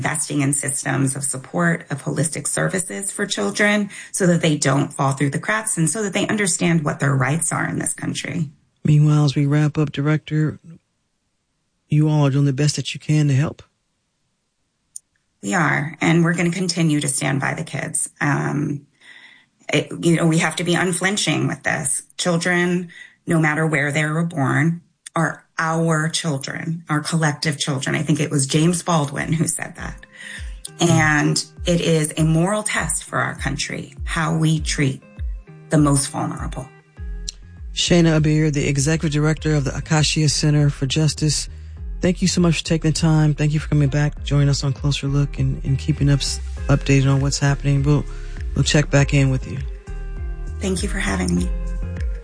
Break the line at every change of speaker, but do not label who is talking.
investing in systems of support, of holistic services for children so that they don't fall through the cracks and so that they understand what their rights are in this country.
Meanwhile, as we wrap up, Director, you all are doing the best that you can to help.
We are, and we're going to continue to stand by the kids. We have to be unflinching with this. Children, no matter where they were born, are our children, our collective children. I think it was James Baldwin who said that. And it is a moral test for our country, how we treat the most vulnerable.
Shayna Abir, the Executive Director of the Acacia Center for Justice. Thank you so much for taking the time. Thank you for coming back, joining us on Closer Look and keeping us updated on what's happening. We'll check back in with you.
Thank you for having me.